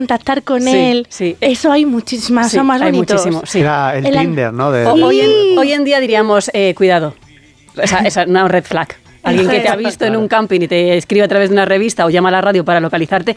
contactar con él. Sí. Eso hay muchísimas, Sí, son más hay bonitos. muchísimo, sí. Era el Tinder, ¿no? Hoy en día diríamos, cuidado, esa es una red flag. Alguien que te ha visto en un camping y te escribe a través de una revista o llama a la radio para localizarte,